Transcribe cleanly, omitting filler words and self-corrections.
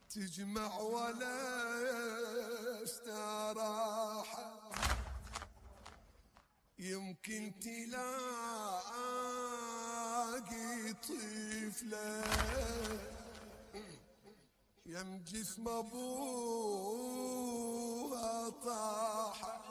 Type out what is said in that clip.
تجمع ولا استراحة، يمكن تلاقي طفلة يم جسم ابوها طاحة،